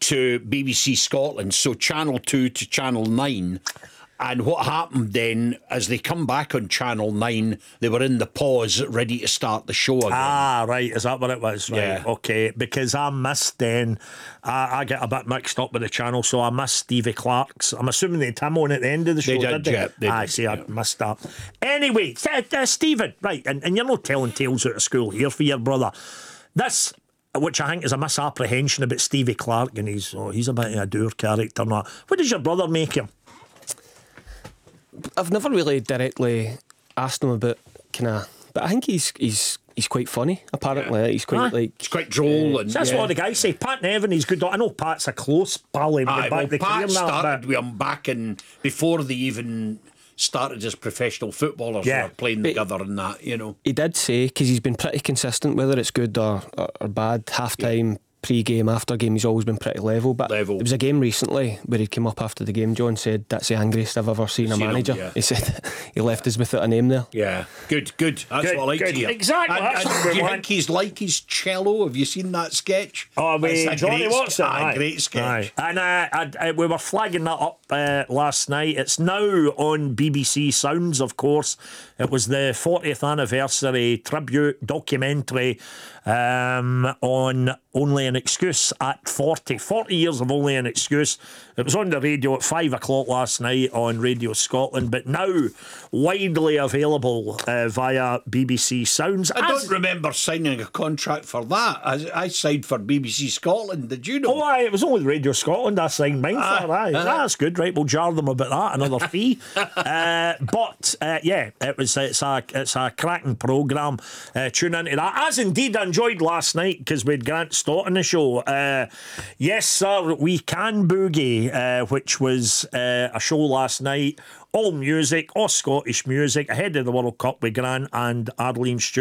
to BBC Scotland, so Channel 2 to Channel 9. And what happened then, as they come back on Channel 9, they were in the pause, ready to start the show again. Ah, right. Is that what it was? Right. Yeah. Okay. Because I missed then, I get a bit mixed up with the channel, so I missed Stevie Clark's. I'm assuming they had him on at the end of the show, did, yeah, they I did, see, yeah. I missed that. Anyway, Stephen, right, and you're not telling tales out of school here for your brother. This, which I think is a misapprehension about Stevie Clark, and he's a bit of a dour character and that. What does your brother make him? I've never really directly asked him about but I think he's quite funny. Apparently, he's quite It's quite droll, and That's what the guys say. Pat Nevin, he's good. I know Pat's a close pal. Pat started with him back in before they even started as professional footballers. Yeah. Were playing together and that, He did say, because he's been pretty consistent, whether it's good or bad, half time, pre-game, after game, he's always been pretty level. But Level. there was a game recently where he came up after the game, John said, that's the angriest I've ever seen a manager. yeah. He said he left us without a name there. Yeah, good. That's what I like to hear. Exactly. That's what we do you want. think he's like his cello? Have you seen that sketch? Oh, It's a Johnny great Watson. great sketch. And we were flagging that up last night. It's now on BBC Sounds, of course. It was the 40th anniversary tribute documentary on Only an Excuse at 40 years of Only an Excuse. It was on the radio at 5 o'clock last night on Radio Scotland, but now widely available via BBC Sounds. I don't remember signing a contract for that. I signed for BBC Scotland. Did you know? Oh, aye, it was only Radio Scotland I signed mine for. That's good, right? We'll jar them about that, another fee. But it's a cracking programme. Tune into that. As indeed I enjoyed last night, because we had Grant Stott on the show. Yes, sir, We Can Boogie, which was a show last night. All music, all Scottish music, ahead of the World Cup with Grant and Arlene Stewart.